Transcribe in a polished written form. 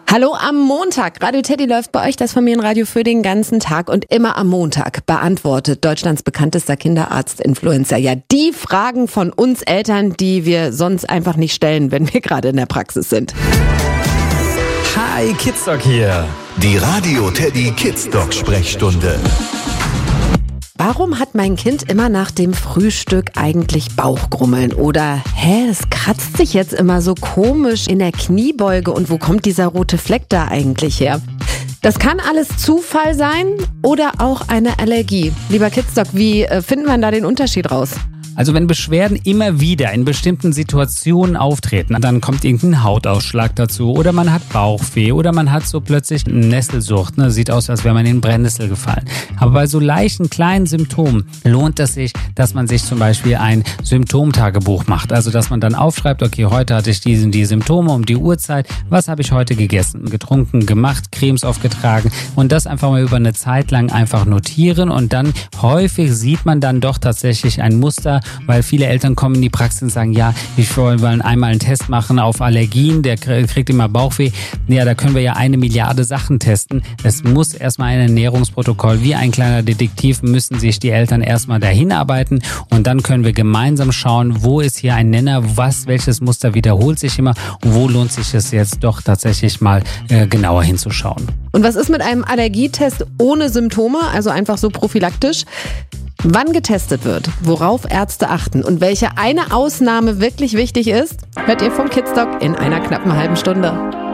Hallo am Montag. Radio Teddy läuft bei euch das Familienradio für den ganzen Tag und immer am Montag beantwortet Deutschlands bekanntester Kinderarzt-Influencer ja die Fragen von uns Eltern, die wir sonst einfach nicht stellen, wenn wir gerade in der Praxis sind. Hi, Kidsdoc hier. Die Radio Teddy Kidsdoc Sprechstunde. Warum hat mein Kind immer nach dem Frühstück eigentlich Bauchgrummeln? Oder, es kratzt sich jetzt immer so komisch in der Kniebeuge und wo kommt dieser rote Fleck da eigentlich her? Das kann alles Zufall sein oder auch eine Allergie. Lieber Kidsdoc, wie finden wir da den Unterschied raus? Also wenn Beschwerden immer wieder in bestimmten Situationen auftreten, dann kommt irgendein Hautausschlag dazu oder man hat Bauchweh oder man hat so plötzlich eine Nesselsucht. Sieht aus, als wäre man in den Brennnessel gefallen. Aber bei so leichten, kleinen Symptomen lohnt es sich, dass man sich zum Beispiel ein Symptomtagebuch macht. Also dass man dann aufschreibt, okay, heute hatte ich die Symptome um die Uhrzeit. Was habe ich heute gegessen, getrunken, gemacht, Cremes aufgetragen und das einfach mal über eine Zeit lang einfach notieren und dann häufig sieht man dann doch tatsächlich ein Muster, weil viele Eltern kommen in die Praxis und sagen, ja, wir wollen einmal einen Test machen auf Allergien, der kriegt immer Bauchweh. Ja, da können wir ja 1 Milliarde Sachen testen. Es muss erstmal ein Ernährungsprotokoll, wie ein kleiner Detektiv müssen sich die Eltern erstmal dahin arbeiten und dann können wir gemeinsam schauen, wo ist hier ein Nenner, welches Muster wiederholt sich immer und wo lohnt sich es jetzt doch tatsächlich mal genauer hinzuschauen. Und was ist mit einem Allergietest ohne Symptome, also einfach so prophylaktisch? Wann getestet wird, worauf Ärzte achten und welche eine Ausnahme wirklich wichtig ist, hört ihr vom Kidsdoc in einer knappen halben Stunde.